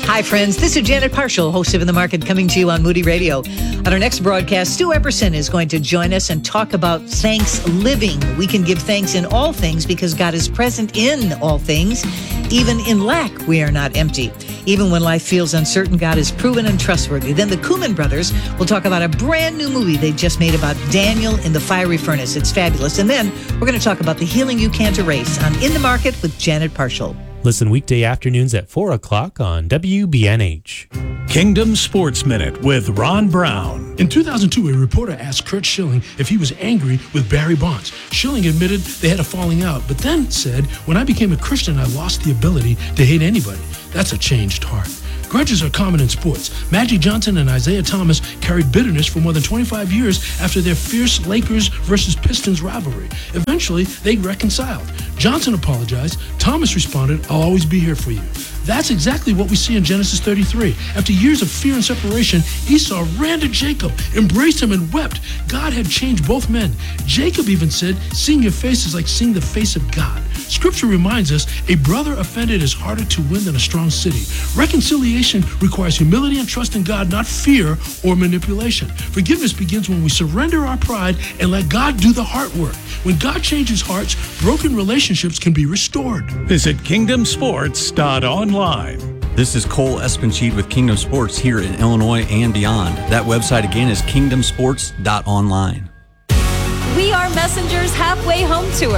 Hi, friends. This is Janet Parshall, host of In the Market, coming to you on Moody Radio. On our next broadcast, Stu Epperson is going to join us and talk about thanks living. We can give thanks in all things because God is present in all things. Even in lack, we are not empty. Even when life feels uncertain, God is proven and trustworthy. Then the Kuhlman brothers will talk about a brand new movie they just made about Daniel in the fiery furnace. It's fabulous. And then we're going to talk about the healing you can't erase on In the Market with Janet Parshall. Listen weekday afternoons at 4 o'clock on WBNH. Kingdom Sports Minute with Ron Brown. In 2002, a reporter asked Curt Schilling if he was angry with Barry Bonds. Schilling admitted they had a falling out, but then said, "When I became a Christian, I lost the ability to hate anybody. That's a changed heart." Grudges are common in sports. Magic Johnson and Isaiah Thomas carried bitterness for more than 25 years after their fierce Lakers versus Pistons rivalry. Eventually, they reconciled. Johnson apologized. Thomas responded, "I'll always be here for you." That's exactly what we see in Genesis 33. After years of fear and separation, Esau ran to Jacob, embraced him, and wept. God had changed both men. Jacob even said, "Seeing your face is like seeing the face of God." Scripture reminds us a brother offended is harder to win than a strong city. Reconciliation requires humility and trust in God, not fear or manipulation. Forgiveness begins when we surrender our pride and let God do the heart work. When God changes hearts, broken relationships can be restored. Visit kingdomsports.online. This is Cole Espencheed with Kingdom Sports here in Illinois and beyond. That website again is kingdomsports.online. We Are Messengers Halfway Home Tour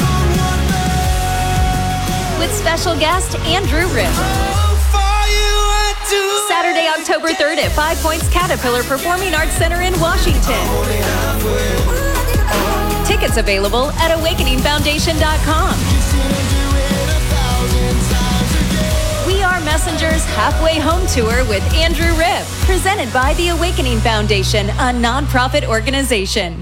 with special guest Andrew Ripp. Saturday, October 3rd at 5 Points Caterpillar Performing Arts Center in Washington. Tickets available at awakeningfoundation.com. We Are Messengers Halfway Home Tour with Andrew Ripp, presented by the Awakening Foundation, a nonprofit organization.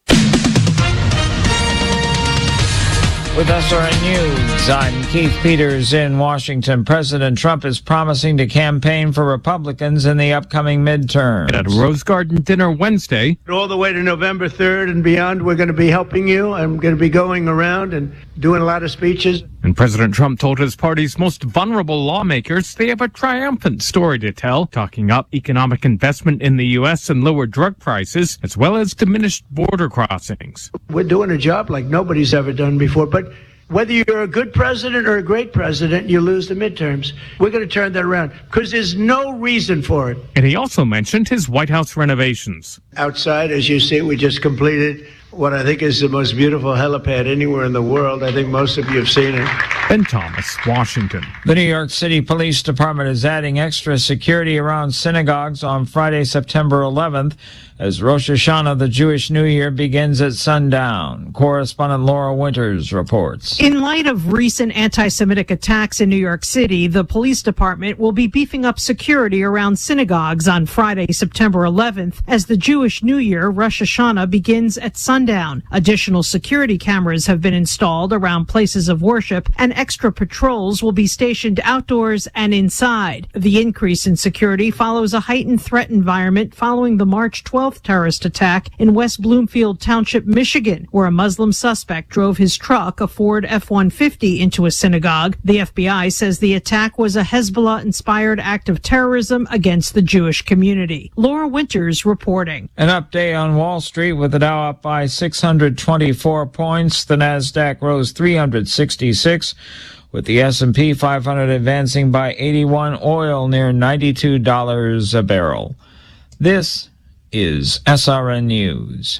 With SRN News, I'm Keith Peters in Washington. President Trump is promising to campaign for Republicans in the upcoming midterms. At a Rose Garden dinner Wednesday. All the way to November 3rd and beyond, we're going to be helping you. I'm going to be going around and doing a lot of speeches. And President Trump told his party's most vulnerable lawmakers they have a triumphant story to tell, talking up economic investment in the U.S. and lower drug prices, as well as diminished border crossings. We're doing a job like nobody's ever done before, but whether you're a good president or a great president, you lose the midterms. We're going to turn that around because there's no reason for it. And he also mentioned his White House renovations. Outside, as you see, we just completed what I think is the most beautiful helipad anywhere in the world. I think most of you have seen it. Ben Thomas, Washington. The New York City Police Department is adding extra security around synagogues on Friday, September 11th, as Rosh Hashanah, the Jewish New Year, begins at sundown. Correspondent Laura Winters reports. In light of recent anti-Semitic attacks in New York City, the police department will be beefing up security around synagogues on Friday, September 11th, as the Jewish New Year, Rosh Hashanah, begins at sundown. Additional security cameras have been installed around places of worship, and extra patrols will be stationed outdoors and inside. The increase in security follows a heightened threat environment following the March 12th terrorist attack in West Bloomfield Township, Michigan, where a Muslim suspect drove his truck, a Ford F-150, into a synagogue. The FBI says the attack was a Hezbollah-inspired act of terrorism against the Jewish community. Laura Winters reporting. An update on Wall Street with the Dow up by 624 points. The Nasdaq rose 366, with the S&P 500 advancing by 81, oil near $92 a barrel. This is SRN News.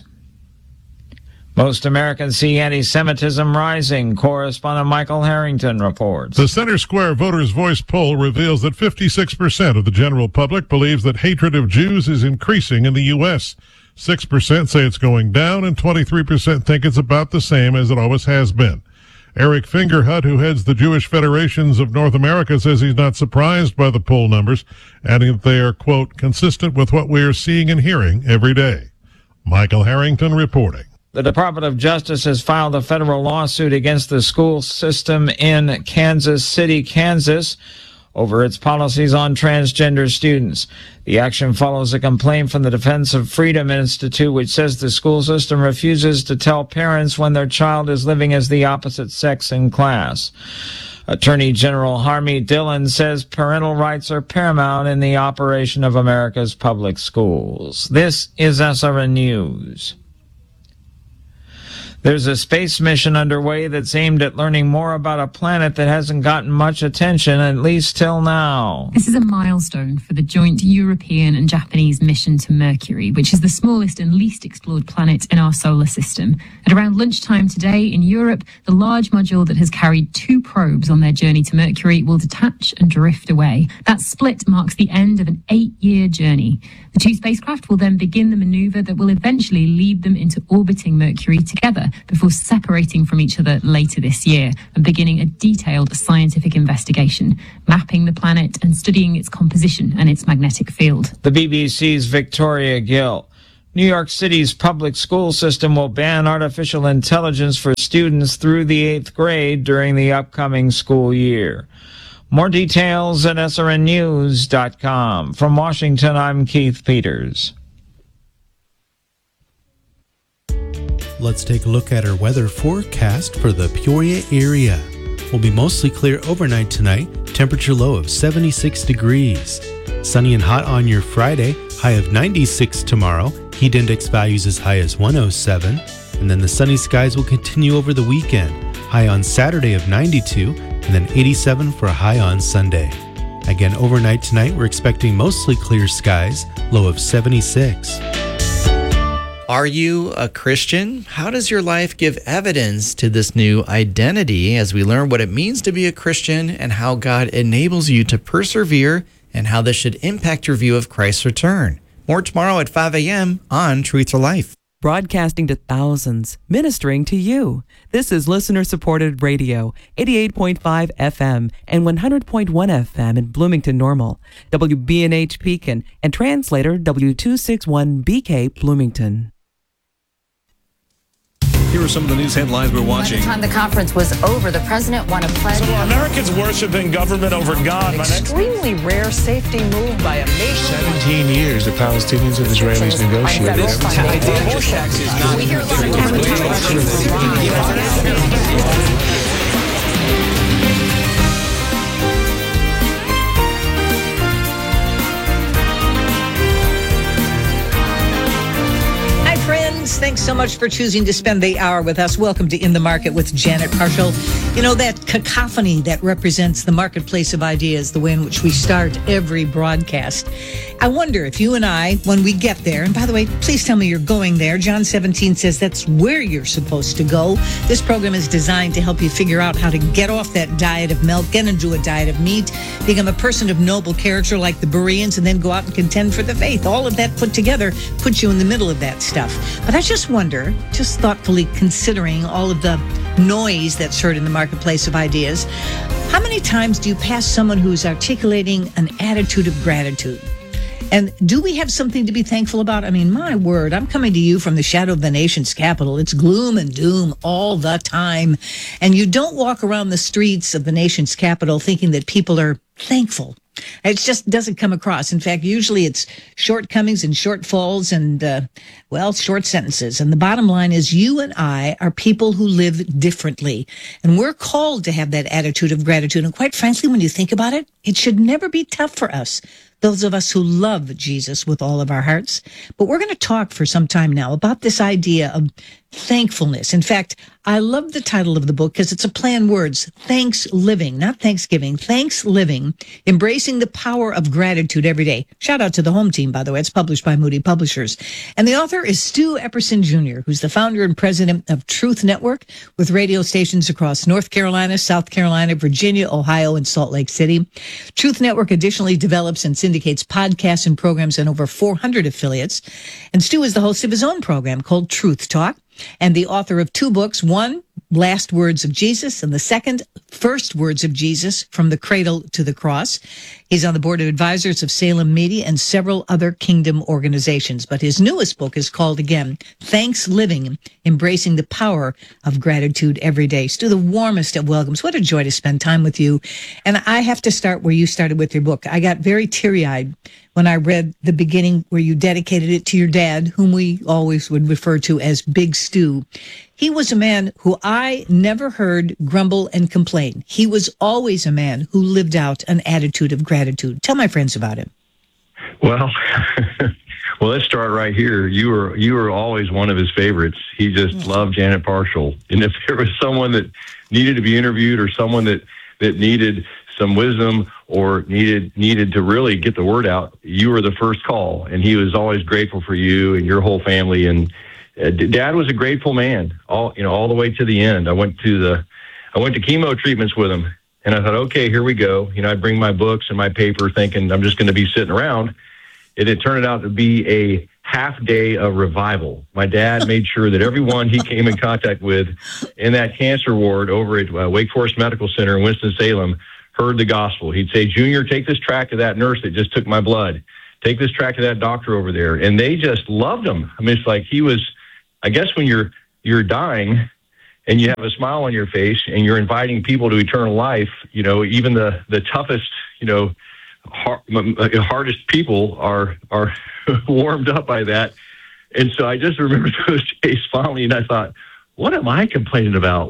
Most Americans see anti-Semitism rising. Correspondent Michael Harrington reports. The Center Square Voters' Voice poll reveals that 56% of the general public believes that hatred of Jews is increasing in the U.S. 6% say it's going down, and 23% think it's about the same as it always has been. Eric Fingerhut, who heads the Jewish Federations of North America, says he's not surprised by the poll numbers, adding that they are, quote, consistent with what we are seeing and hearing every day. Michael Harrington reporting. The Department of Justice has filed a federal lawsuit against the school system in Kansas City, Kansas, over its policies on transgender students. The action follows a complaint from the Defense of Freedom Institute, which says the school system refuses to tell parents when their child is living as the opposite sex in class. Attorney General Harmeet Dillon says parental rights are paramount in the operation of America's public schools. This is SRN News. There's a space mission underway that's aimed at learning more about a planet that hasn't gotten much attention, at least till now. This is a milestone for the joint European and Japanese mission to Mercury, which is the smallest and least explored planet in our solar system. At around lunchtime today in Europe, the large module that has carried 2 probes on their journey to Mercury will detach and drift away. That split marks the end of an 8-year journey. The 2 spacecraft will then begin the maneuver that will eventually lead them into orbiting Mercury together before separating from each other later this year and beginning a detailed scientific investigation, mapping the planet and studying its composition and its magnetic field. The BBC's Victoria Gill. New York City's public school system will ban artificial intelligence for students through the 8th grade during the upcoming school year. More details at srnnews.com. From Washington, I'm Keith Peters. Let's take a look at our weather forecast for the Peoria area. Will be mostly clear overnight tonight, temperature low of 76 degrees. Sunny and hot on your Friday, high of 96 tomorrow, heat index values as high as 107. And then the sunny skies will continue over the weekend, high on Saturday of 92, and then 87 for a high on Sunday. Again, overnight tonight, we're expecting mostly clear skies, low of 76. Are you a Christian? How does your life give evidence to this new identity as we learn what it means to be a Christian and how God enables you to persevere and how this should impact your view of Christ's return? More tomorrow at 5 a.m. on Truth to Life. Broadcasting to thousands, ministering to you. This is listener-supported radio, 88.5 FM and 100.1 FM in Bloomington Normal, WBNH Pekin, and translator W261BK Bloomington. Here are some of the news headlines we're watching. By the time the conference was over, the president won a pledge. So Americans worshiping government over God. Extremely rare safety move by a nation. 17 years the Palestinians and Israelis negotiated. We hear a lot of Thanks so much for choosing to spend the hour with us. Welcome to In the Market with Janet Parshall. You know, that cacophony that represents the marketplace of ideas, the way in which we start every broadcast. I wonder if you and I, when we get there, and by the way, please tell me you're going there. John 17 says that's where you're supposed to go. This program is designed to help you figure out how to get off that diet of milk, get into a diet of meat, become a person of noble character like the Bereans, and then go out and contend for the faith. All of that put together puts you in the middle of that stuff. But I just wonder, just thoughtfully considering all of the noise that's heard in the marketplace of ideas, how many times do you pass someone who's articulating an attitude of gratitude? And do we have something to be thankful about? I mean, my word, I'm coming to you from the shadow of the nation's capital. It's gloom and doom all the time. And you don't walk around the streets of the nation's capital thinking that people are thankful. It just doesn't come across. In fact, usually it's shortcomings and shortfalls and, short sentences. And the bottom line is you and I are people who live differently. And we're called to have that attitude of gratitude. And quite frankly, when you think about it, it should never be tough for us, those of us who love Jesus with all of our hearts. But we're going to talk for some time now about this idea of thankfulness. In fact, I love the title of the book because it's a play on words. Thanks Living, not Thanksgiving. Thanks Living, embracing the power of gratitude every day. Shout out to the home team, by the way. It's published by Moody Publishers. And the author is Stu Epperson Jr., who's the founder and president of Truth Network with radio stations across North Carolina, South Carolina, Virginia, Ohio, and Salt Lake City. Truth Network additionally develops and syndicates podcasts and programs in over 400 affiliates. And Stu is the host of his own program called Truth Talk, and the author of 2 books, one, Last Words of Jesus, and the second, First Words of Jesus, From the Cradle to the Cross. He's on the board of advisors of Salem Media and several other kingdom organizations. But his newest book is called, again, Thanks Living, Embracing the Power of Gratitude Every Day. Stu, the warmest of welcomes. What a joy to spend time with you. And I have to start where you started with your book. I got very teary-eyed when I read the beginning where you dedicated it to your dad, whom we always would refer to as Big Stu. He was a man who I never heard grumble and complain. He was always a man who lived out an attitude of gratitude. Tell my friends about him. Well, let's start right here. You were always one of his favorites. He just loved Janet Parshall. And if there was someone that needed to be interviewed or someone that needed some wisdom or needed to really get the word out, you were the first call. And he was always grateful for you and your whole family. And Dad was a grateful man, all the way to the end. I went to chemo treatments with him, and I thought, okay, here we go. I'd bring my books and my paper thinking I'm just going to be sitting around. And it turned out to be a half day of revival. My dad made sure that everyone he came in contact with in that cancer ward over at Wake Forest Medical Center in Winston-Salem heard the gospel. He'd say, Junior, take this tract to that nurse that just took my blood. Take this tract to that doctor over there. And they just loved him. I mean, it's like he was, I guess when you're dying and you have a smile on your face and you're inviting people to eternal life, even the toughest, hardest people are warmed up by that. And so I just remember those days fondly, and I thought, what am I complaining about?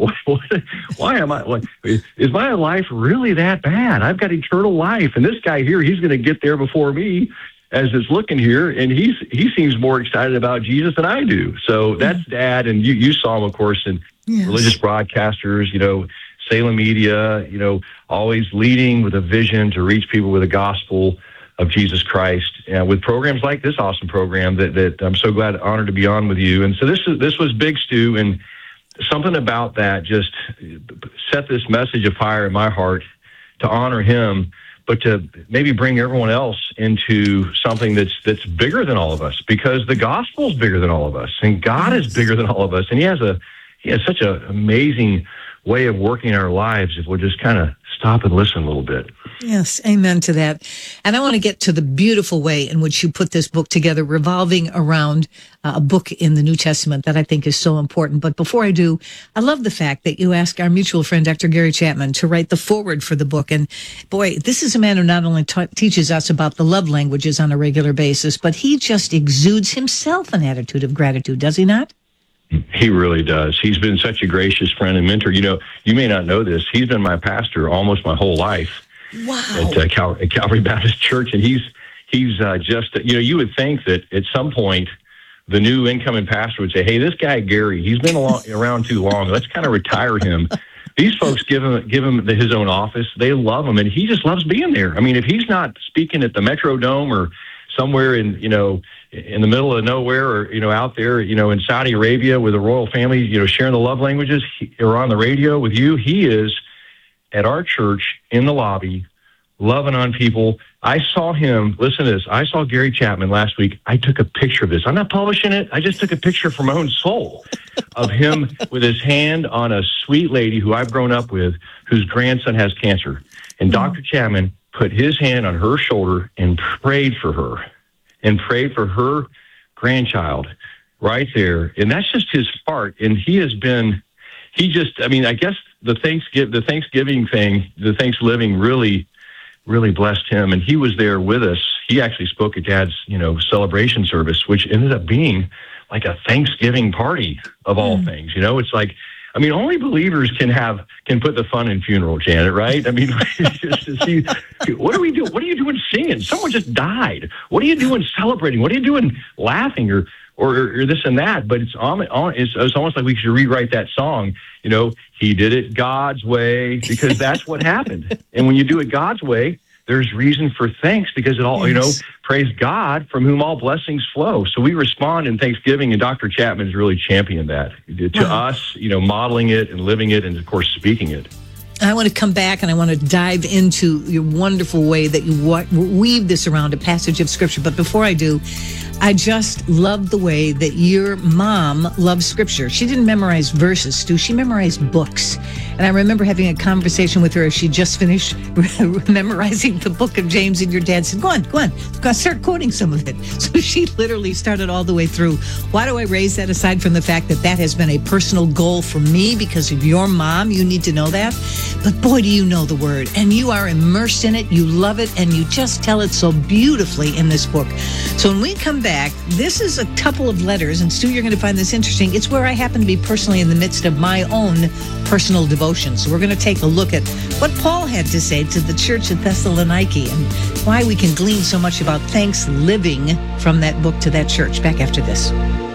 Why am I? Is my life really that bad? I've got eternal life, and this guy here, he's going to get there before me as it's looking here, and he seems more excited about Jesus than I do. So that's Dad, and you saw him, of course, in religious broadcasters, Salem Media, always leading with a vision to reach people with the gospel of Jesus Christ, with programs like this awesome program that I'm so glad, honored to be on with you. And so this was Big Stu, and something about that just set this message of fire in my heart to honor him, but to maybe bring everyone else into something that's bigger than all of us, because the gospel is bigger than all of us, and God is bigger than all of us, and he has such an amazing way of working our lives if we'll just kind of stop and listen a little bit. Yes, amen to that. And I want to get to the beautiful way in which you put this book together, revolving around a book in the New Testament that I think is so important. But before I do, I love the fact that you asked our mutual friend, Dr. Gary Chapman, to write the foreword for the book. And boy, this is a man who not only teaches us about the love languages on a regular basis, but he just exudes himself an attitude of gratitude, does he not? He really does. He's been such a gracious friend and mentor. You may not know this. He's been my pastor almost my whole life. Wow. At Calvary Baptist Church, and he's just, you would think that at some point the new incoming pastor would say, hey, this guy Gary, he's been around too long. Let's kind of retire him. These folks give him his own office. They love him, and he just loves being there. I mean, if he's not speaking at the Metrodome or somewhere in the middle of nowhere, or out there, in Saudi Arabia with the royal family, sharing the love languages, or on the radio with you, he is at our church in the lobby, loving on people. I saw him, listen to this, I saw Gary Chapman last week. I took a picture of this. I'm not publishing it. I just took a picture for my own soul of him with his hand on a sweet lady who I've grown up with, whose grandson has cancer. And Dr. Chapman put his hand on her shoulder and prayed for her, and prayed for her grandchild right there. And that's just his heart. And I guess the Thanksgiving thing, the Thanksgiving really, really blessed him. And he was there with us. He actually spoke at Dad's, celebration service, which ended up being like a Thanksgiving party of all things. It's like, only believers can put the fun in funeral, Janet, right? Just to see, what are we doing? What are you doing singing? Someone just died. What are you doing celebrating? What are you doing laughing or this and that? But it's almost like we should rewrite that song. He did it God's way, because that's what happened. And when you do it God's way, there's reason for thanks, because it all, praise God from whom all blessings flow. So we respond in Thanksgiving, and Dr. Chapman's really championed that to us, modeling it and living it, and of course speaking it. I want to come back and I want to dive into your wonderful way that you weave this around a passage of Scripture. But before I do, I just love the way that your mom loves scripture. She didn't memorize verses, Stu. She memorized books. And I remember having a conversation with her as she just finished memorizing the book of James, and your dad said, go on, start quoting some of it. So she literally started all the way through. Why do I raise that aside from the fact that that has been a personal goal for me because of your mom? You need to know that. But boy, do you know the word. And you are immersed in it. You love it. And you just tell it so beautifully in this book. So when we come back, this is a couple of letters. And Stu, you're going to find this interesting. It's where I happen to be personally in the midst of my own personal devotion. So we're going to take a look at what Paul had to say to the church at Thessaloniki and why we can glean so much about thanks living from that book to that church. Back after this.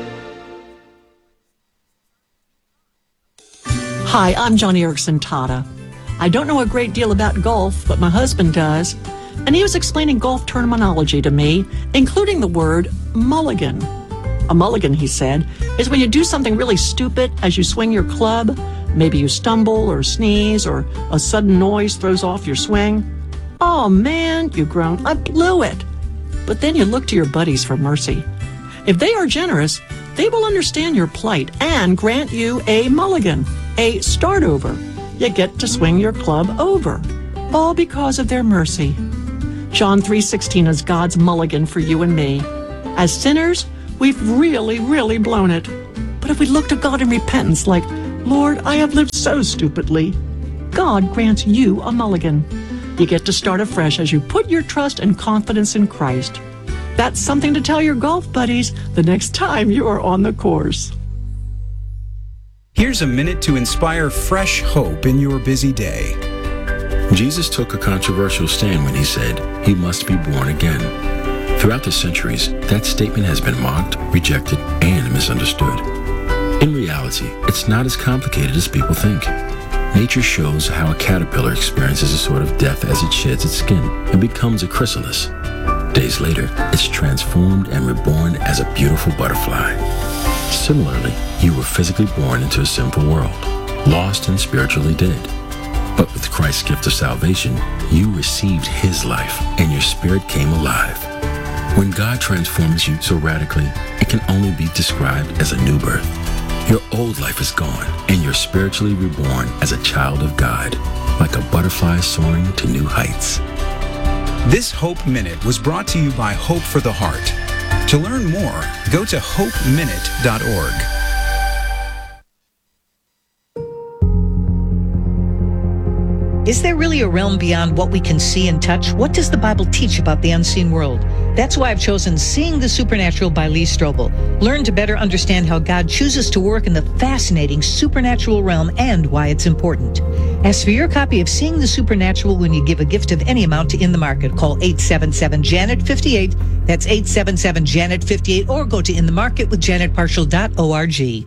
Hi, I'm Joni Eareckson Tada. I don't know a great deal about golf, but my husband does. And he was explaining golf terminology to me, including the word mulligan. A mulligan, he said, is when you do something really stupid as you swing your club. Maybe you stumble or sneeze or a sudden noise throws off your swing. Oh man, you groan, I blew it. But then you look to your buddies for mercy. If they are generous, they will understand your plight and grant you a mulligan, a start over. You get to swing your club over, all because of their mercy. John 3:16 is God's mulligan for you and me. As sinners, we've really blown it. But if we look to God in repentance like, Lord, I have lived so stupidly, God grants you a mulligan. You get to start afresh as you put your trust and confidence in Christ. That's something to tell your golf buddies the next time you are on the course. Here's a minute to inspire fresh hope in your busy day. Jesus took a controversial stand when he said, "He must be born again." Throughout the centuries, that statement has been mocked, rejected, and misunderstood. In reality, it's not as complicated as people think. Nature shows how a caterpillar experiences a sort of death as it sheds its skin and becomes a chrysalis. Days later, it's transformed and reborn as a beautiful butterfly. Similarly, you were physically born into a sinful world, lost and spiritually dead. But with Christ's gift of salvation, you received his life and your spirit came alive. When God transforms you so radically, it can only be described as a new birth. Your old life is gone, and you're spiritually reborn as a child of God, like a butterfly soaring to new heights. This Hope Minute was brought to you by Hope for the Heart. To learn more, go to hopeminute.org. Is there really a realm beyond what we can see and touch? What does the Bible teach about the unseen world? That's why I've chosen Seeing the Supernatural by Lee Strobel. Learn to better understand how God chooses to work in the fascinating supernatural realm and why it's important. Ask for your copy of Seeing the Supernatural when you give a gift of any amount to In the Market. Call 877-JANET-58. That's 877-JANET-58, or go to inthemarketwithjanetparshall.org.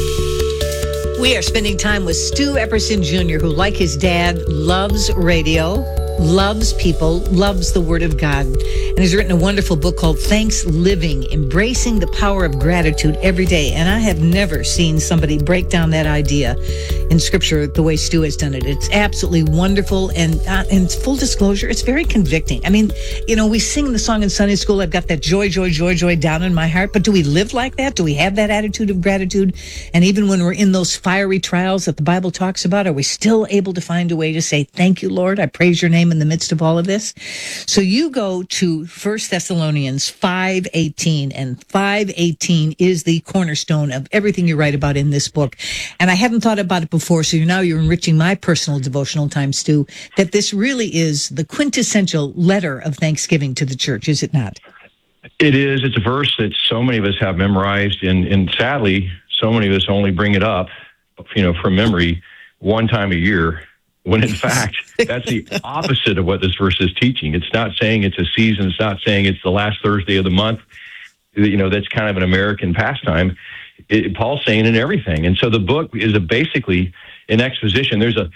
We are spending time with Stu Epperson Jr., who, like his dad, loves radio, loves people, loves the Word of God, and has written a wonderful book called Thanks Living, Embracing the Power of Gratitude Every Day. And I have never seen somebody break down that idea in Scripture the way Stu has done it. It's absolutely wonderful, and full disclosure, it's very convicting. I mean, you know, we sing the song in Sunday school, I've got that joy, joy, joy, joy down in my heart, but do we live like that? Do we have that attitude of gratitude? And even when we're in those fiery trials that the Bible talks about, are we still able to find a way to say, thank you, Lord, I praise your name in the midst of all of this? So you go to 1 Thessalonians 5:18, and 5:18 is the cornerstone of everything you write about in this book. And I hadn't thought about it before, so you're enriching my personal devotional time, Stu, that this really is the quintessential letter of thanksgiving to the church, is it not? It is. It's a verse that so many of us have memorized, and sadly, so many of us only bring it up, from memory one time a year, when in fact, that's the opposite of what this verse is teaching. It's not saying it's a season. It's not saying it's the last Thursday of the month. That's kind of an American pastime. Paul's saying in everything. And so the book is basically an exposition. There's a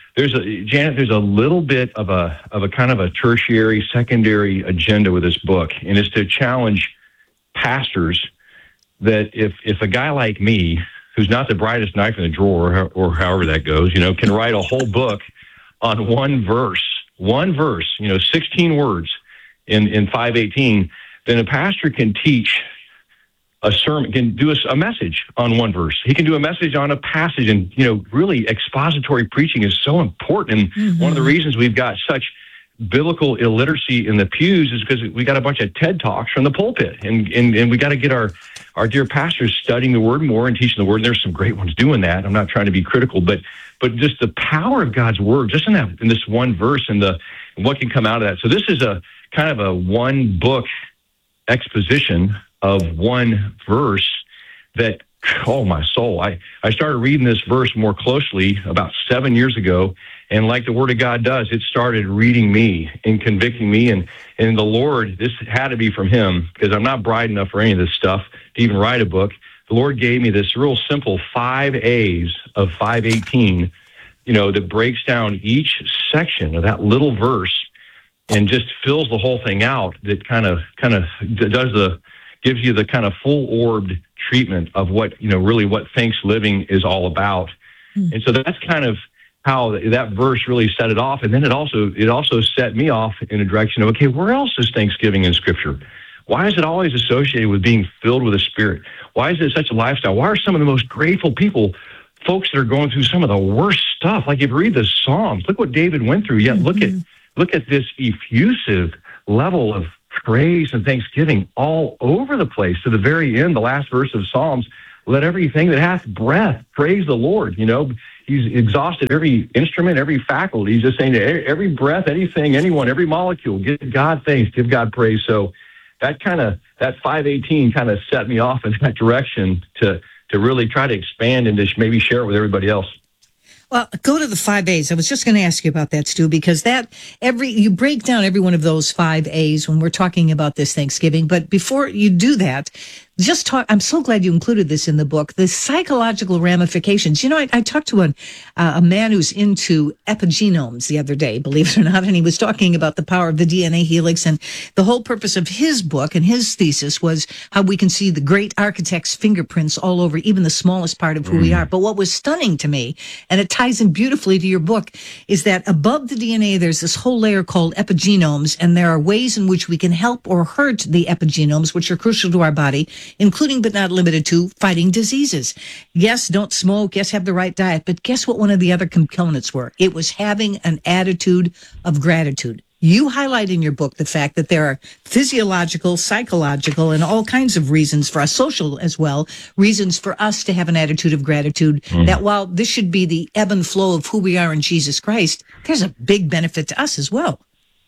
little bit of a kind of a tertiary, secondary agenda with this book. And it's to challenge pastors that if a guy like me, who's not the brightest knife in the drawer, or however that goes, can write a whole book on one verse, 16 words in 5:18, then a pastor can teach a sermon, can do a message on one verse. He can do a message on a passage. And, really expository preaching is so important. And one of the reasons we've got such biblical illiteracy in the pews is because we got a bunch of TED Talks from the pulpit. And we got to get our dear pastors studying the Word more and teaching the Word. And there's some great ones doing that. I'm not trying to be critical, but just the power of God's Word, just in this one verse and what can come out of that. So this is a kind of a one book exposition of one verse that, oh my soul, I started reading this verse more closely about 7 years ago, and like the Word of God does, it started reading me and convicting me, and the Lord, this had to be from Him, because I'm not bright enough for any of this stuff to even write a book. The Lord gave me this real simple 5 A's of 518, that breaks down each section of that little verse and just fills the whole thing out, that kind of gives you the kind of full-orbed treatment of what, really what thanks living is all about. And so that's kind of how that verse really set it off. And then it also set me off in a direction of, okay, where else is Thanksgiving in Scripture? Why is it always associated with being filled with the Spirit? Why is it such a lifestyle? Why are some of the most grateful people folks that are going through some of the worst stuff? Like if you read the Psalms, look what David went through. Yet look at this effusive level of praise and thanksgiving all over the place. To the very end, the last verse of Psalms, let everything that hath breath praise the Lord. He's exhausted every instrument, every faculty. He's just saying to every breath, anything, anyone, every molecule, give God thanks, give God praise. So that 518 kind of set me off in that direction to really try to expand and to maybe share it with everybody else. Well, go to the 5 A's. I was just going to ask you about that, Stu, because you break down every one of those 5 A's when we're talking about this Thanksgiving. But before you do that, I'm so glad you included this in the book, the psychological ramifications. I talked to a man who's into epigenomes the other day, believe it or not, and he was talking about the power of the DNA helix, and the whole purpose of his book and his thesis was how we can see the great architect's fingerprints all over even the smallest part of who we are. But what was stunning to me, and it ties in beautifully to your book, is that above the DNA, there's this whole layer called epigenomes, and there are ways in which we can help or hurt the epigenomes, which are crucial to our body, including but not limited to fighting diseases. Yes, don't smoke. Yes, have the right diet. But guess what one of the other components were? It was having an attitude of gratitude. You highlight in your book the fact that there are physiological, psychological, and all kinds of reasons for us, social as well, reasons for us to have an attitude of gratitude, that while this should be the ebb and flow of who we are in Jesus Christ, there's a big benefit to us as well.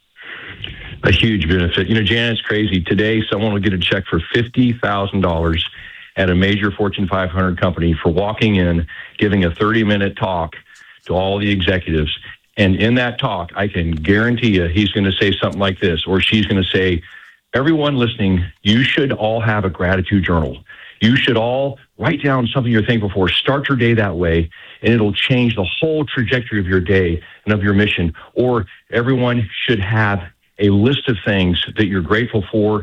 A huge benefit. Jan, it's crazy. Today, someone will get a check for $50,000 at a major Fortune 500 company for walking in, giving a 30-minute talk to all the executives. And in that talk, I can guarantee you he's going to say something like this, or she's going to say, everyone listening, you should all have a gratitude journal. You should all write down something you're thankful for. Start your day that way, and it'll change the whole trajectory of your day and of your mission. Or everyone should have a list of things that you're grateful for,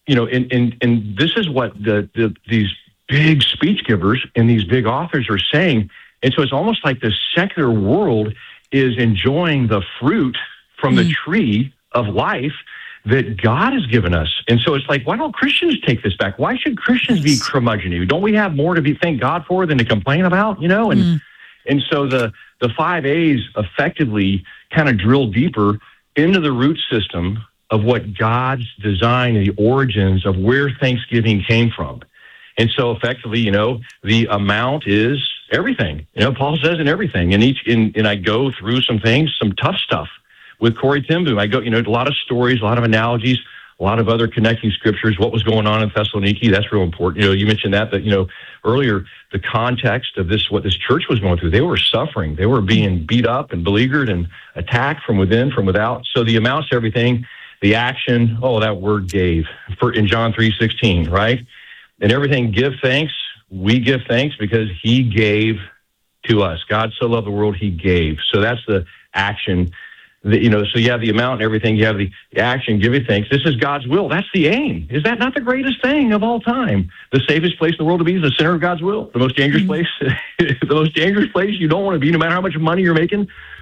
and this is what these big speech givers and these big authors are saying. And so it's almost like the secular world is enjoying the fruit from the tree of life that God has given us. And so it's like, why don't Christians take this back? Why should Christians be curmudgeon-y? Don't we have more to thank God for than to complain about, And so the 5 A's effectively kind of drill deeper into the root system of what God's design and the origins of where Thanksgiving came from. And so effectively, the amount is everything. Paul says in everything. And I go through some things, some tough stuff with Corrie ten Boom. I go, a lot of stories, a lot of analogies, a lot of other connecting scriptures, what was going on in Thessaloniki. That's real important. You mentioned that earlier, the context of what this church was going through. They were suffering. They were being beat up and beleaguered and attacked from within, from without. So the amounts, everything, the action, that word gave in John 3:16, right? And everything, give thanks. We give thanks because he gave to us. God so loved the world, he gave. So that's the action. So you have the amount and everything. You have the action, give you thanks. This is God's will. That's the aim. Is that not the greatest thing of all time? The safest place in the world to be is the center of God's will. The most dangerous place, the most dangerous place you don't want to be, no matter how much money you're making,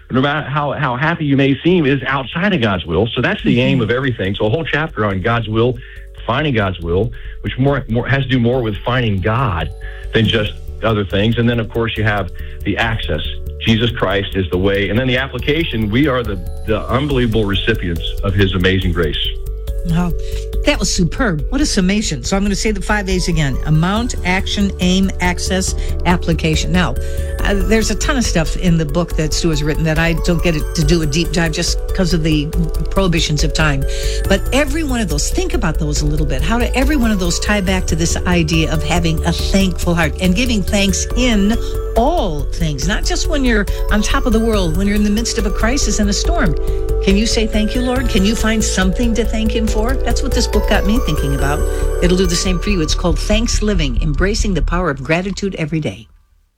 no matter how happy you may seem, is outside of God's will. So that's the aim of everything. So a whole chapter on God's will, finding God's will, which more has to do more with finding God than just other things. And then, of course, you have the access. Jesus Christ is the way. And then the application, we are the unbelievable recipients of his amazing grace. Wow, that was superb. What a summation. So I'm going to say the 5 A's again. Amount, action, aim, access, application. Now, there's a ton of stuff in the book that Stu has written that I don't get to do a deep dive just because of the prohibitions of time. But every one of those, think about those a little bit. How do every one of those tie back to this idea of having a thankful heart and giving thanks in all things, not just when you're on top of the world, when you're in the midst of a crisis and a storm. Can you say thank you, Lord? Can you find something to thank him for? That's what this book got me thinking about. It'll do the same for you. It's called Thanks Living, Embracing the Power of Gratitude Every Day.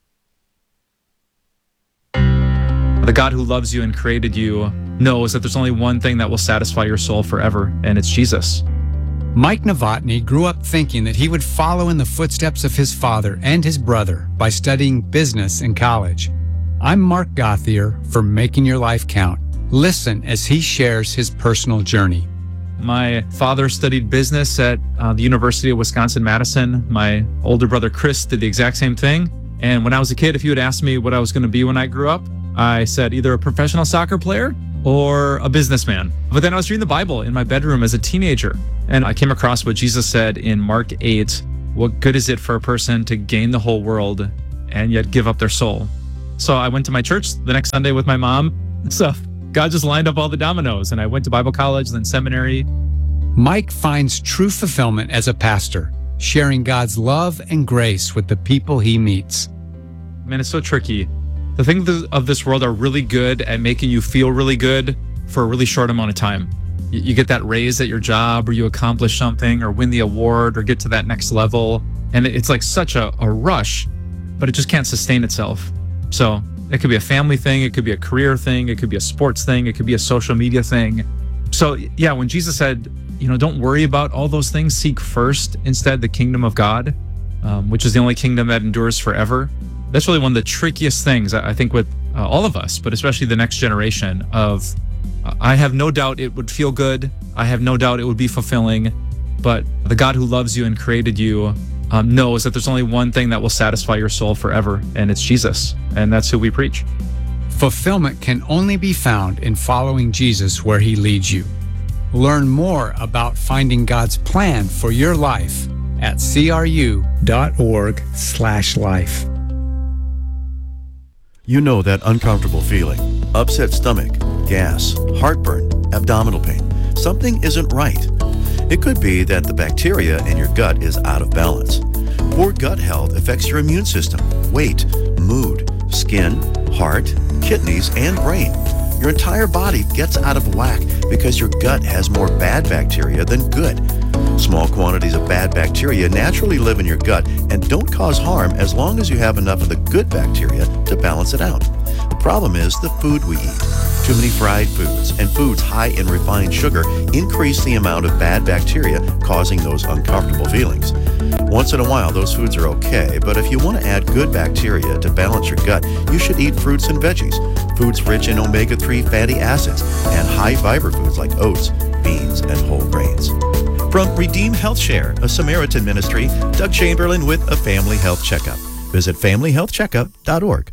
The God who loves you and created you knows that there's only one thing that will satisfy your soul forever, and it's Jesus. Mike Novotny grew up thinking that he would follow in the footsteps of his father and his brother by studying business in college. I'm Mark Gothier for Making Your Life Count. Listen as he shares his personal journey. My father studied business at the University of Wisconsin-Madison. My older brother Chris did the exact same thing. And when I was a kid, if you had asked me what I was going to be when I grew up, I said either a professional soccer player or a businessman. But then I was reading the Bible in my bedroom as a teenager, and I came across what Jesus said in Mark 8, what good is it for a person to gain the whole world and yet give up their soul? So I went to my church the next Sunday with my mom. So God just lined up all the dominoes, and I went to Bible college, then seminary. Mike finds true fulfillment as a pastor, sharing God's love and grace with the people he meets. Man, it's so tricky. The things of this world are really good at making you feel really good for a really short amount of time. You get that raise at your job, or you accomplish something, or win the award, or get to that next level. And it's like such a rush, but it just can't sustain itself. So it could be a family thing, it could be a career thing, it could be a sports thing, it could be a social media thing. So yeah, when Jesus said, don't worry about all those things, seek first instead the kingdom of God, which is the only kingdom that endures forever. That's really one of the trickiest things, I think, with all of us, but especially the next generation of, I have no doubt it would feel good. I have no doubt it would be fulfilling, but the God who loves you and created you knows that there's only one thing that will satisfy your soul forever, and it's Jesus. And that's who we preach. Fulfillment can only be found in following Jesus where he leads you. Learn more about finding God's plan for your life at cru.org/life. You know that uncomfortable feeling, upset stomach, gas, heartburn, abdominal pain. Something isn't right. It could be that the bacteria in your gut is out of balance. Poor gut health affects your immune system, weight, mood, skin, heart, kidneys, and brain. Your entire body gets out of whack because your gut has more bad bacteria than good. Small quantities of bad bacteria naturally live in your gut and don't cause harm as long as you have enough of the good bacteria to balance it out. The problem is the food we eat. Too many fried foods and foods high in refined sugar increase the amount of bad bacteria, causing those uncomfortable feelings. Once in a while, those foods are okay, but if you want to add good bacteria to balance your gut, you should eat fruits and veggies, foods rich in omega-3 fatty acids, and high fiber foods like oats, beans, and whole grains. From Redeem Health Share, a Samaritan ministry, Doug Chamberlain with a Family Health Checkup. Visit familyhealthcheckup.org.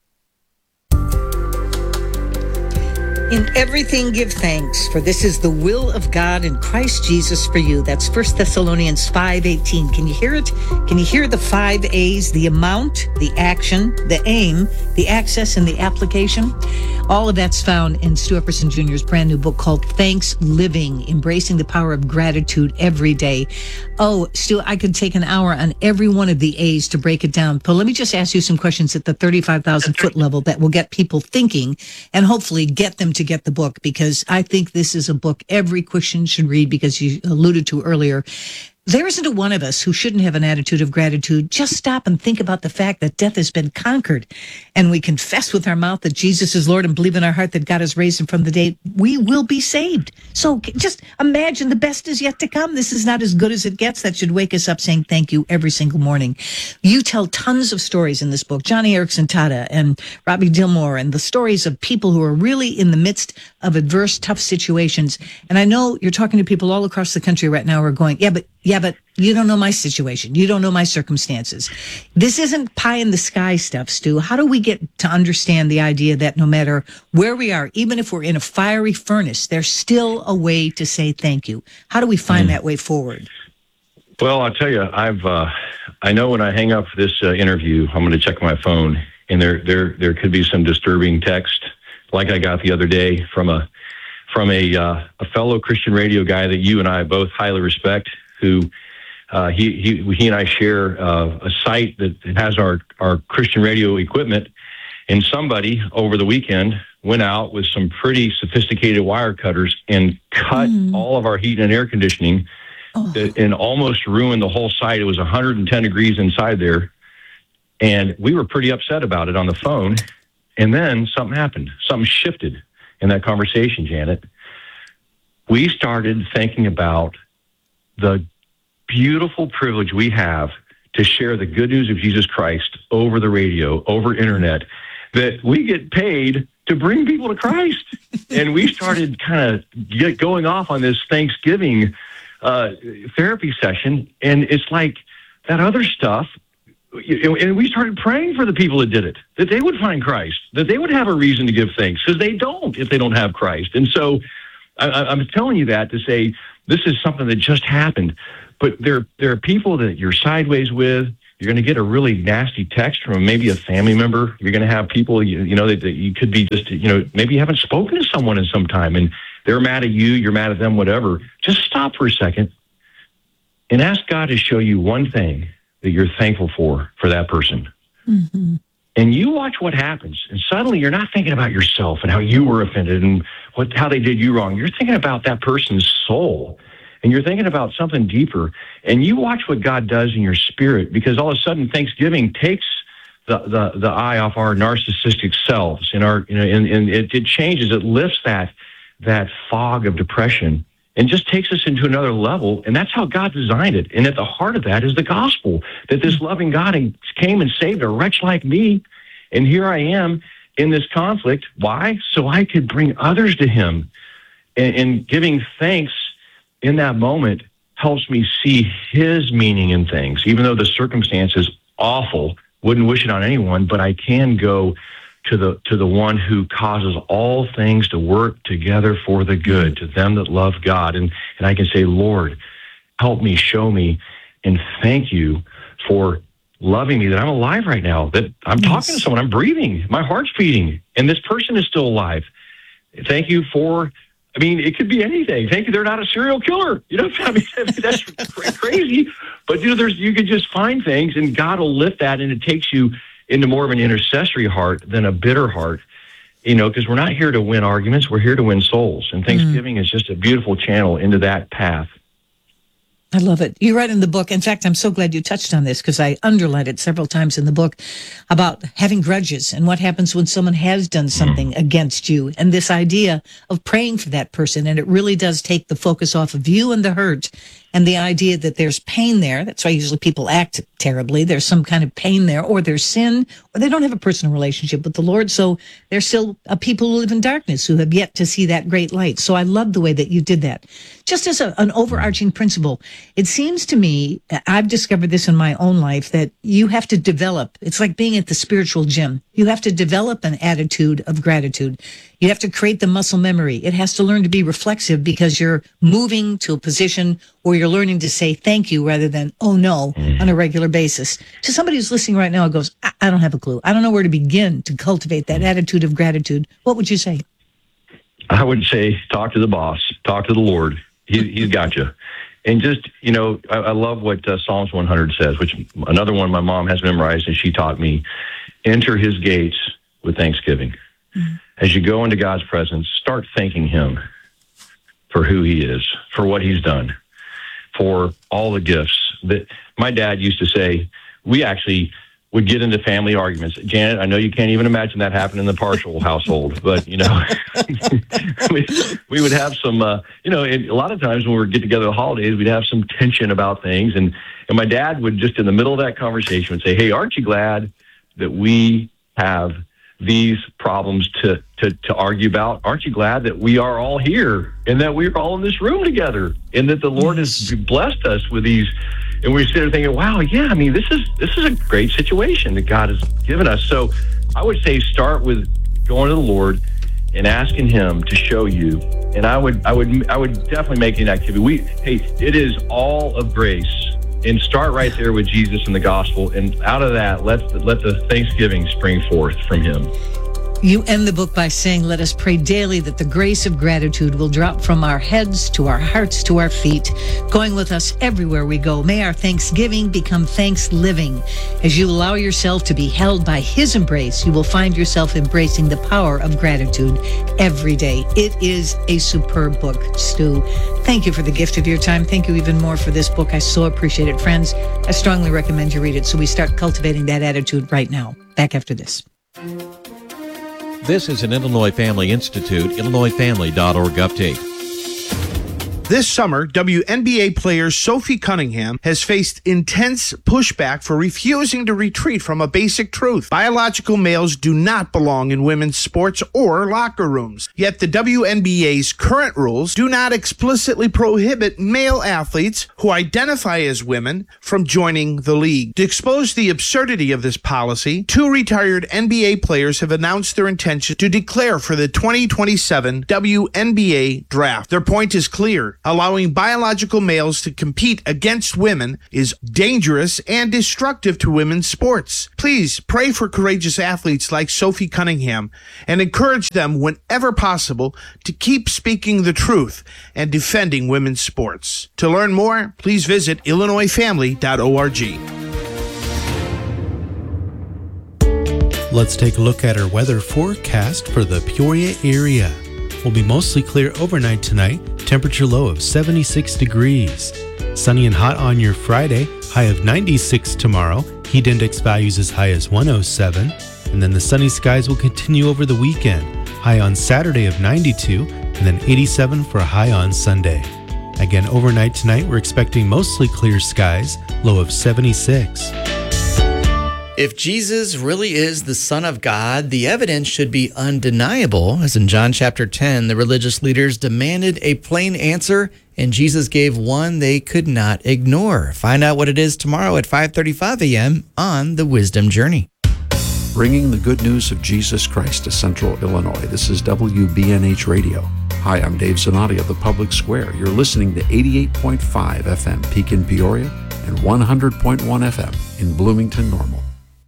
In everything give thanks, for this is the will of God in Christ Jesus for you. That's 1 Thessalonians 5:18. Can you hear it? Can you hear the 5 A's? The amount, the action, the aim, the access, and the application? All of that's found in Stu Epperson Jr.'s brand new book called Thanks Living, Embracing the Power of Gratitude Every Day. Oh, Stu, I could take an hour on every one of the A's to break it down. But let me just ask you some questions at the 35,000-foot level that will get people thinking and hopefully get them to get the book, because I think this is a book every Christian should read, because you alluded to earlier, There isn't a one of us who shouldn't have an attitude of gratitude. Just stop and think about the fact that death has been conquered, and we confess with our mouth that Jesus is Lord and believe in our heart that God has raised him from the dead. We will be saved. So just imagine the best is yet to come. This is not as good as it gets. That should wake us up saying thank you every single morning. You tell tons of stories in this book, Johnny Erickson Tada and Robbie Dilmore, and the stories of people who are really in the midst of adverse, tough situations. And I know you're talking to people all across the country right now who are going, yeah, but you don't know my situation. You don't know my circumstances. This isn't pie in the sky stuff, Stu. How do we get to understand the idea that no matter where we are, even if we're in a fiery furnace, there's still a way to say thank you? How do we find that way forward? Well, I'll tell you, I know when I hang up this interview, I'm going to check my phone, and there could be some disturbing text, like I got the other day from a fellow Christian radio guy that you and I both highly respect, who he and I share a site that has our Christian radio equipment, and somebody over the weekend went out with some pretty sophisticated wire cutters and cut all of our heat and air conditioning and almost ruined the whole site. It was 110 degrees inside there, and we were pretty upset about it on the phone. And then something happened. Something shifted in that conversation, Janet. We started thinking about the beautiful privilege we have to share the good news of Jesus Christ over the radio, over internet, that we get paid to bring people to Christ. And we started kind of going off on this Thanksgiving therapy session. And it's like that other stuff. And we started praying for the people that did it, that they would find Christ, that they would have a reason to give thanks, because they don't if they don't have Christ. And so I'm telling you that to say this is something that just happened. But there are people that you're sideways with. You're going to get a really nasty text from maybe a family member. You're going to have people, you know, that you could be just, you know, maybe you haven't spoken to someone in some time, and they're mad at you, you're mad at them, whatever. Just stop for a second and ask God to show you one thing that you're thankful for that person. Mm-hmm. And you watch what happens. And suddenly you're not thinking about yourself and how you were offended and how they did you wrong. You're thinking about that person's soul. And you're thinking about something deeper. And you watch what God does in your spirit, because all of a sudden Thanksgiving takes the eye off our narcissistic selves, and it changes, it lifts that fog of depression and just takes us into another level. And that's how God designed it. And at the heart of that is the gospel, that this loving God came and saved a wretch like me. And here I am in this conflict. Why? So I could bring others to him. And giving thanks in that moment helps me see his meaning in things, even though the circumstance is awful, wouldn't wish it on anyone, but I can go to the one who causes all things to work together for the good, to them that love God. And I can say, Lord, help me, show me, and thank you for loving me, that I'm alive right now, that I'm talking to someone, I'm breathing, my heart's beating, and this person is still alive. Thank you for, I mean, it could be anything. Thank you, they're not a serial killer. You know, I mean that's crazy. But you could just find things, and God will lift that, and it takes you into more of an intercessory heart than a bitter heart, you know, because we're not here to win arguments. We're here to win souls. And Thanksgiving is just a beautiful channel into that path. I love it. You write in the book, in fact, I'm so glad you touched on this, because I underlined it several times in the book, about having grudges and what happens when someone has done something against you, and this idea of praying for that person. And it really does take the focus off of you and the hurt, and the idea that there's pain there. That's why usually people act terribly. There's some kind of pain there, or there's sin, or they don't have a personal relationship with the Lord. So there's still a people who live in darkness who have yet to see that great light. So I love the way that you did that. Just as an overarching principle, it seems to me, I've discovered this in my own life, that you have to develop, it's like being at the spiritual gym. You have to develop an attitude of gratitude. You have to create the muscle memory. It has to learn to be reflexive, because you're moving to a position where you're learning to say thank you rather than, oh no, on a regular basis. To somebody who's listening right now and goes, I don't have a clue. I don't know where to begin to cultivate that attitude of gratitude. What would you say? I would say, talk to the boss, talk to the Lord. He's got you. And just, you know, I love what Psalms 100 says, which another one my mom has memorized and she taught me. Enter his gates with thanksgiving. Mm-hmm. As you go into God's presence, start thanking him for who he is, for what he's done, for all the gifts that my dad used to say. We actually would get into family arguments. Janet, I know you can't even imagine that happened in the Partial household, but, we would have some, a lot of times when we would get together at the holidays, we'd have some tension about things. And my dad would just in the middle of that conversation would say, hey, aren't you glad that we have these problems to argue about? Aren't you glad that we are all here and that we're all in this room together and that the Lord has blessed us with these? And we sit there thinking, wow, yeah, I mean, this is a great situation that God has given us. So I would say start with going to the Lord and asking Him to show you. And I would definitely make it an activity. It is all of grace. And start right there with Jesus and the gospel. And out of that, let the thanksgiving spring forth from Him. You end the book by saying, let us pray daily that the grace of gratitude will drop from our heads to our hearts to our feet, going with us everywhere we go. May our thanksgiving become thanks living. As you allow yourself to be held by His embrace, you will find yourself embracing the power of gratitude every day. It is a superb book, Stu. Thank you for the gift of your time. Thank you even more for this book. I so appreciate it. Friends, I strongly recommend you read it so we start cultivating that attitude right now. Back after this. This is an Illinois Family Institute, IllinoisFamily.org update. This summer, WNBA player Sophie Cunningham has faced intense pushback for refusing to retreat from a basic truth. Biological males do not belong in women's sports or locker rooms. Yet the WNBA's current rules do not explicitly prohibit male athletes who identify as women from joining the league. To expose the absurdity of this policy, 2 retired NBA players have announced their intention to declare for the 2027 WNBA draft. Their point is clear. Allowing biological males to compete against women is dangerous and destructive to women's sports. Please pray for courageous athletes like Sophie Cunningham and encourage them whenever possible to keep speaking the truth and defending women's sports. To learn more, please visit IllinoisFamily.org. Let's take a look at our weather forecast for the Peoria area. Will be mostly clear overnight tonight, temperature low of 76 degrees. Sunny and hot on your Friday, high of 96 tomorrow, heat index values as high as 107. And then the sunny skies will continue over the weekend, high on Saturday of 92, and then 87 for a high on Sunday. Again, overnight tonight, we're expecting mostly clear skies, low of 76. If Jesus really is the Son of God, the evidence should be undeniable. As in John chapter 10, the religious leaders demanded a plain answer, and Jesus gave one they could not ignore. Find out what it is tomorrow at 5:35 a.m. on The Wisdom Journey. Bringing the good news of Jesus Christ to Central Illinois. This is WBNH Radio. Hi, I'm Dave Zanotti of the Public Square. You're listening to 88.5 FM Peak in Peoria and 100.1 FM in Bloomington Normal.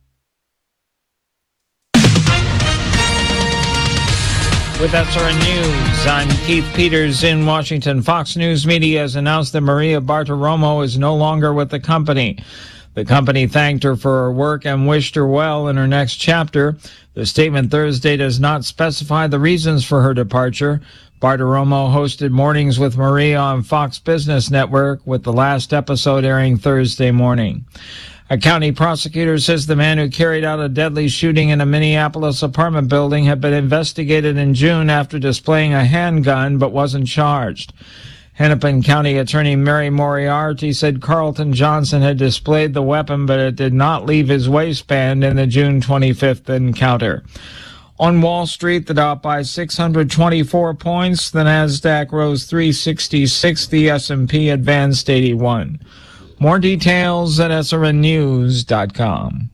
With SRN News, I'm Keith Peters in Washington. Fox News Media has announced that Maria Bartiromo is no longer with the company. The company thanked her for her work and wished her well in her next chapter. The statement Thursday does not specify the reasons for her departure. Bartiromo hosted Mornings with Maria on Fox Business Network, with the last episode airing Thursday morning. A county prosecutor says the man who carried out a deadly shooting in a Minneapolis apartment building had been investigated in June after displaying a handgun but wasn't charged. Hennepin County Attorney Mary Moriarty said Carlton Johnson had displayed the weapon, but it did not leave his waistband in the June 25th encounter. On Wall Street, the Dow by 624 points, the Nasdaq rose 366, the S&P advanced 81. More details at srnnews.com.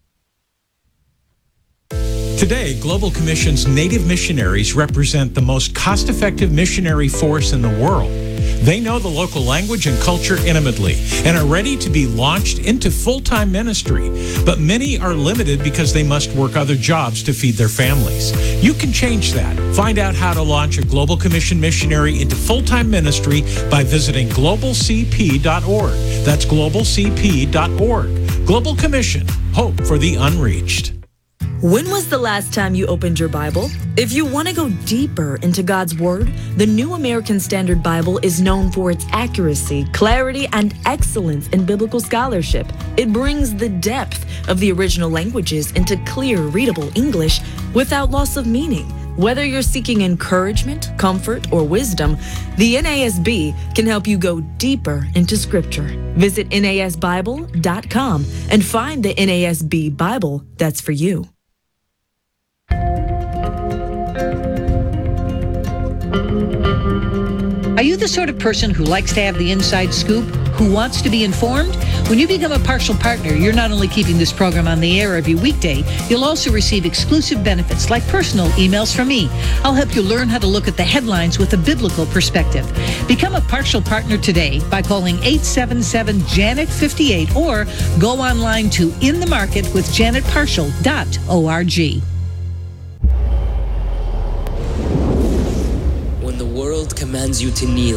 Today, Global Commission's Native missionaries represent the most cost-effective missionary force in the world. They know the local language and culture intimately and are ready to be launched into full-time ministry. But many are limited because they must work other jobs to feed their families. You can change that. Find out how to launch a Global Commission missionary into full-time ministry by visiting globalcp.org. That's globalcp.org. Global Commission, hope for the unreached. When was the last time you opened your Bible? If you want to go deeper into God's Word, the New American Standard Bible is known for its accuracy, clarity, and excellence in biblical scholarship. It brings the depth of the original languages into clear, readable English without loss of meaning. Whether you're seeking encouragement, comfort, or wisdom, the NASB can help you go deeper into Scripture. Visit NASBible.com and find the NASB Bible that's for you. Are you the sort of person who likes to have the inside scoop, who wants to be informed? When you become a partial partner, you're not only keeping this program on the air every weekday, you'll also receive exclusive benefits like personal emails from me. I'll help you learn how to look at the headlines with a biblical perspective. Become a partial partner today by calling 877-JANET-58 or go online to inthemarketwithjanetpartial.org. The world commands you to kneel.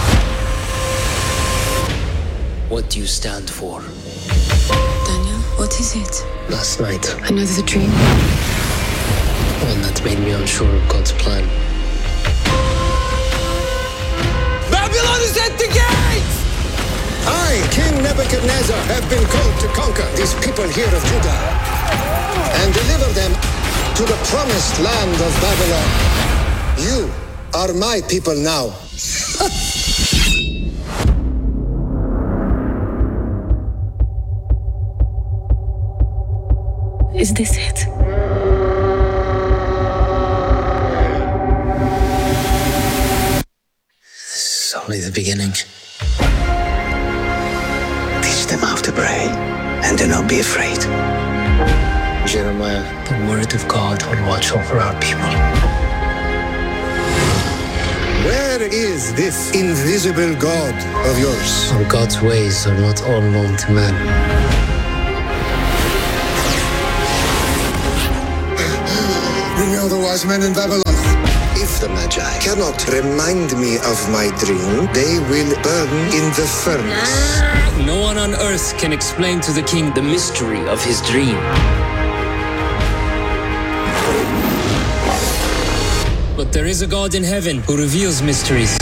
What do you stand for? Daniel, what is it? Last night, Another dream? one that made me unsure of God's plan. Babylon is at the gates! I, King Nebuchadnezzar, have been called to conquer these people here of Judah and deliver them to the promised land of Babylon. You are my people now. Is this it? This is only the beginning. Teach them how to pray and do not be afraid. Jeremiah, the word of God will watch over our people. Where is this invisible God of yours? For God's ways are not all known to man. Bring out the wise men in Babylon. If the Magi cannot remind me of my dream, they will burn in the furnace. No one on earth can explain to the king the mystery of his dream. But there is a God in heaven who reveals mysteries.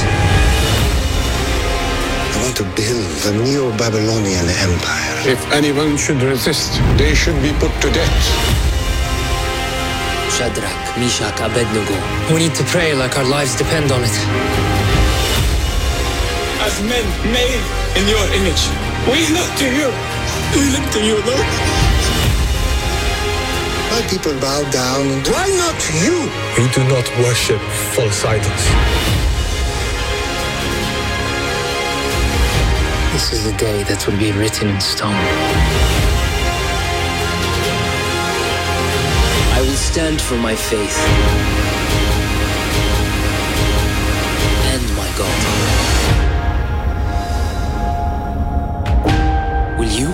I want to build the Neo-Babylonian Empire. If anyone should resist, they should be put to death. Shadrach, Meshach, Abednego. We need to pray like our lives depend on it. As men made in your image, we look to you. We look to you, Lord. My people bow down. Why not you? We do not worship false idols. This is the day that will be written in stone. I will stand for my faith and my God. Will you?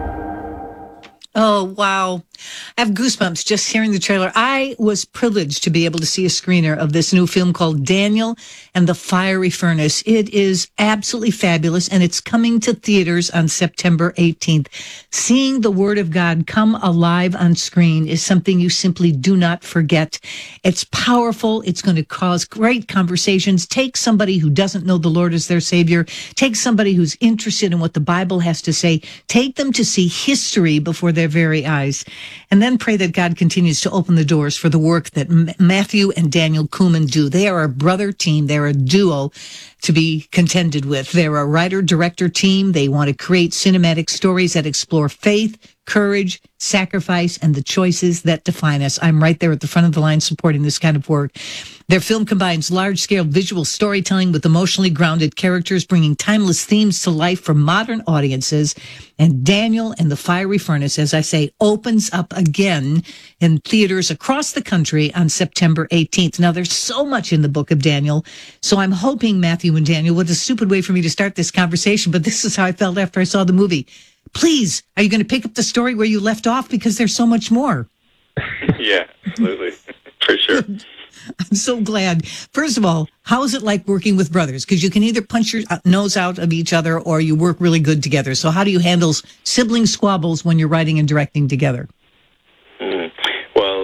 Oh, wow. I have goosebumps just hearing the trailer. I was privileged to be able to see a screener of this new film called Daniel and the Fiery Furnace. It is absolutely fabulous, and it's coming to theaters on September 18th. Seeing the Word of God come alive on screen is something you simply do not forget. It's powerful. It's going to cause great conversations. Take somebody who doesn't know the Lord as their Savior. Take somebody who's interested in what the Bible has to say. Take them to see history before their very eyes. And then pray that God continues to open the doors for the work that Matthew and Daniel Kuhlman do. They are a brother team. They're a duo to be contended with. They're a writer-director team. They want to create cinematic stories that explore faith, courage, sacrifice, and the choices that define us. I'm right there at the front of the line supporting this kind of work. Their film combines large-scale visual storytelling with emotionally grounded characters, bringing timeless themes to life for modern audiences. And Daniel and the Fiery Furnace, as I say, opens up again in theaters across the country on September 18th. Now, there's so much in the book of Daniel, so I'm hoping, Matthew and Daniel, what a stupid way for me to start this conversation, but this is how I felt after I saw the movie. Please, are you going to pick up the story where you left off? Because there's so much more. Yeah, absolutely. For sure. I'm so glad. First of all, how is it like working with brothers? Because you can either punch your nose out of each other or you work really good together. So how do you handle sibling squabbles when you're writing and directing together? Well,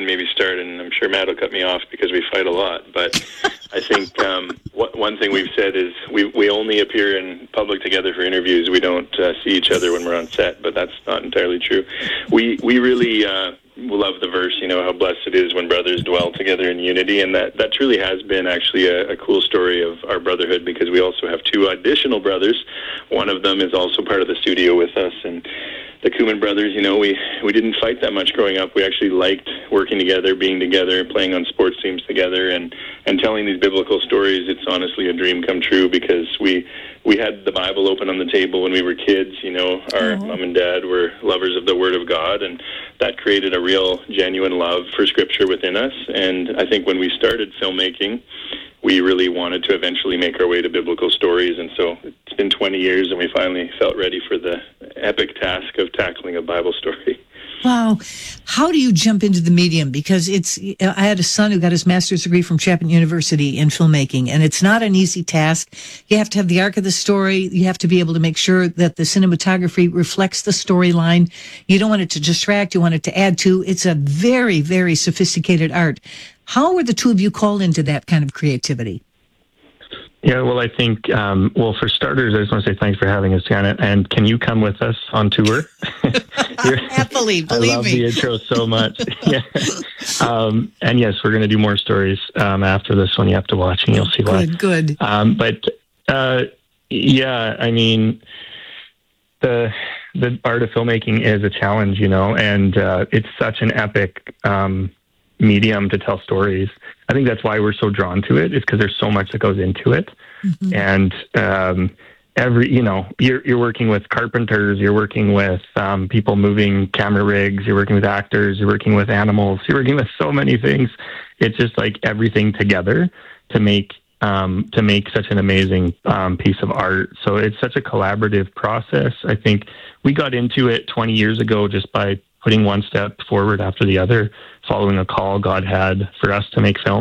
can maybe start, and I'm sure Matt will cut me off because we fight a lot. But I think one thing we've said is we only appear in public together for interviews. We don't see each other when we're on set, but that's not entirely true. We really love the verse, how blessed it is when brothers dwell together in unity, and that truly has been actually a cool story of our brotherhood, because we also have two additional brothers. One of them is also part of the studio with us, and the Kuman brothers, we didn't fight that much growing up. We actually liked working together, being together, playing on sports teams together, and telling these biblical stories. It's honestly a dream come true, because we had the Bible open on the table when we were kids. Our mom and dad were lovers of the Word of God, and that created a real, genuine love for Scripture within us. And I think when we started filmmaking, we really wanted to eventually make our way to biblical stories. And so it's been 20 years, and we finally felt ready for the epic task of tackling a Bible story. Wow. How do you jump into the medium? Because I had a son who got his master's degree from Chapman University in filmmaking, and it's not an easy task. You have to have the arc of the story. You have to be able to make sure that the cinematography reflects the storyline. You don't want it to distract. You want it to add to. It's a very, very sophisticated art. How were the two of you called into that kind of creativity? Yeah, well, I think, for starters, I just want to say thanks for having us, Janet. And can you come with us on tour? Happily, believe me. I love the intro so much. Yeah. And yes, we're going to do more stories after this one. You have to watch and you'll see why. Good. Yeah, I mean, the art of filmmaking is a challenge, and it's such an epic medium to tell stories. I think that's why we're so drawn to it, is because there's so much that goes into it. Mm-hmm. And you're working with carpenters, you're working with people moving camera rigs, you're working with actors, you're working with animals, you're working with so many things. It's just like everything together to make such an amazing piece of art. So it's such a collaborative process. I think we got into it 20 years ago just by putting one step forward after the other, following a call God had for us to make film.